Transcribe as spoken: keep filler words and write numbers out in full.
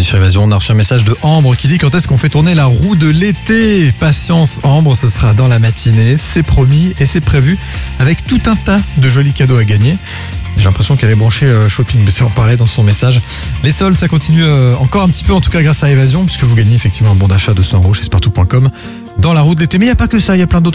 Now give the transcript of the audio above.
sur Évasion. On a reçu un message de Ambre qui dit quand est-ce qu'on fait tourner la roue de l'été. Patience Ambre, ce sera dans la matinée, c'est promis et c'est prévu avec tout un tas de jolis cadeaux à gagner. J'ai l'impression qu'elle est branchée euh, shopping, mais si on parlait dans son message. Les soldes, ça continue euh, encore un petit peu, en tout cas grâce à Évasion, puisque vous gagnez effectivement un bon d'achat de cent euros chez spartou point com dans la roue de l'été. Mais il n'y a pas que ça, il y a plein d'autres